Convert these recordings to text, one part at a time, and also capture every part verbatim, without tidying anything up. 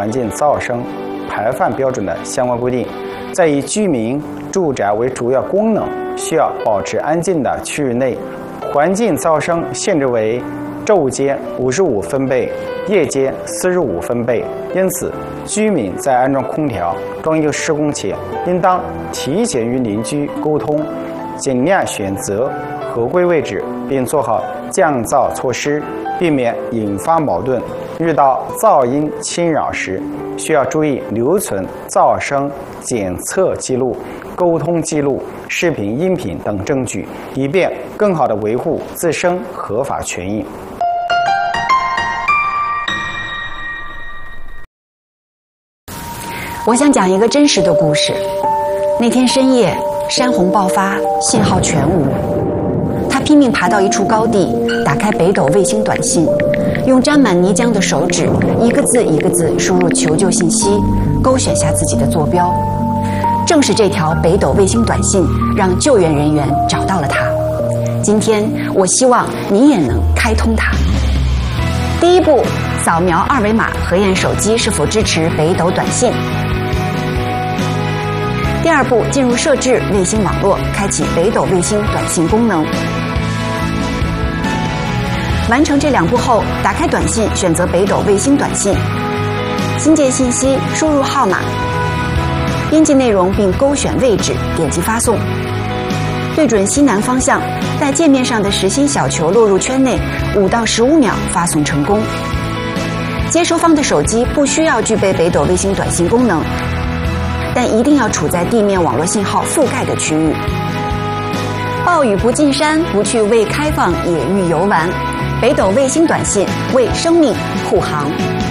环境噪声排放标准的相关规定，在以居民住宅为主要功能，需要保持安静的区域内，环境噪声限制为昼间五十五分贝，夜间四十五分贝。因此，居民在安装空调、装修施工前，应当提前与邻居沟通，尽量选择合规位置，并做好降噪措施，避免引发矛盾。遇到噪音侵扰时，需要注意留存噪声检测记录、沟通记录、视频、音频等证据，以便更好地维护自身合法权益。 我想讲一个真实的故事。那天深夜，山洪爆发，信号全无。他拼命爬到一处高地，打开北斗卫星短信，用沾满泥浆的手指一个字一个字输入求救信息，勾选下自己的坐标。正是这条北斗卫星短信，让救援人员找到了他。今天，我希望你也能开通它。第一步，扫描二维码核验手机是否支持北斗短信。第二步，进入设置卫星网络，开启北斗卫星短信功能。完成这两步后，打开短信，选择北斗卫星短信，新建信息，输入号码，编辑内容并勾选位置，点击发送。对准西南方向，在界面上的实心小球落入圈内，五到十五秒发送成功。接收方的手机不需要具备北斗卫星短信功能，但一定要处在地面网络信号覆盖的区域。暴雨不进山，不去未开放野域游玩。北斗卫星短信为生命护航。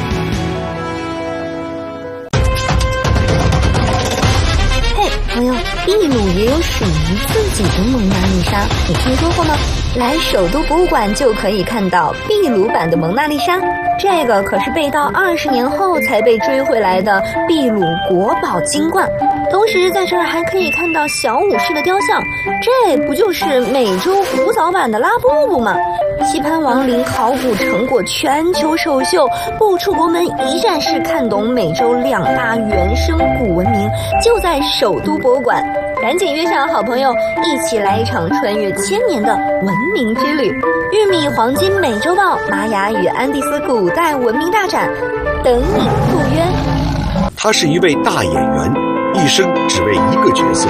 嘿，朋友，秘鲁也有属于自己的蒙娜丽莎，你听说过吗？来首都博物馆就可以看到秘鲁版的蒙娜丽莎。这个可是被盗二十年后才被追回来的秘鲁国宝金冠，同时在这儿还可以看到小武士的雕像，这不就是美洲古早版的拉布布吗？棋盘王陵考古成果全球首秀，不出国门一站式看懂美洲两大原生古文明，就在首都博物馆。赶紧约上好朋友，一起来一场穿越千年的文明之旅。玉米黄金美洲豹玛雅与安第斯古代文明大展，等你赴约。 他是一位大演员，一生只为一个角色。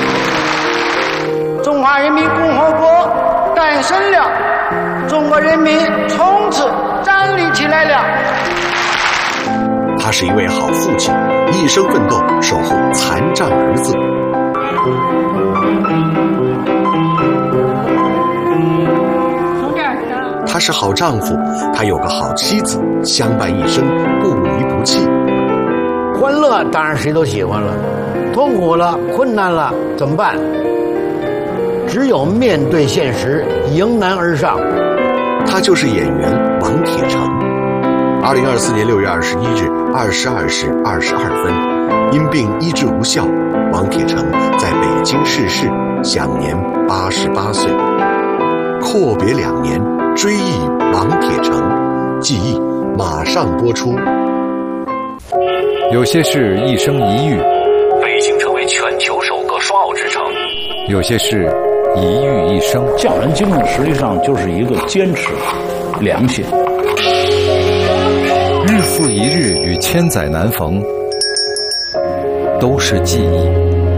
中华人民共和国诞生了，中国人民从此站立起来了。 他是一位好父亲，一生奋斗守护残障儿子。他是好丈夫，他有个好妻子，相伴一生，不离不弃。 欢乐当然谁都喜欢了，痛苦了、困难了怎么办？只有面对现实，迎难而上。 他就是演员王铁成。二零二四年六月二十一日二十二时二十二分，因病医治无效，王铁成在北京逝世，享年八十八岁。阔别两年，追忆王铁成，记忆马上播出。 有些事一生一遇， 北京成为全球首个双奥之城； 有些事一遇一生。 匠人精神实际上就是一个坚持、良心。 日复一日与千载难逢，都是记忆。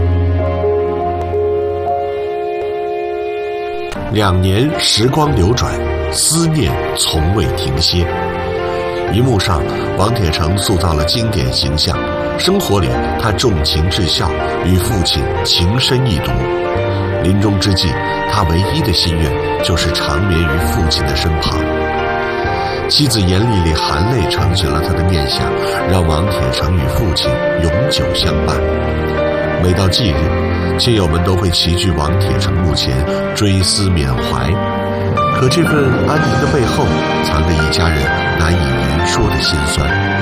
两年时光流转，思念从未停歇。一幕上，王铁成塑造了经典形象；生活里，他重情至孝，与父亲情深意笃。临终之际，他唯一的心愿就是长眠于父亲的身旁。妻子严丽丽含泪成全了他的念想，让王铁成与父亲永久相伴。每到忌日，亲友们都会齐聚王铁成墓前追思缅怀。可这份安宁的背后，藏着一家人难以言说的心酸。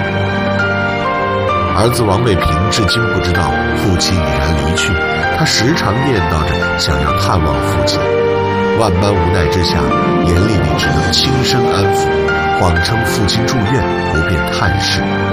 儿子王卫平至今不知道父亲已然离去，他时常念叨着想要探望父亲。万般无奈之下，严丽丽只能轻声安抚，谎称父亲住院，不便探视。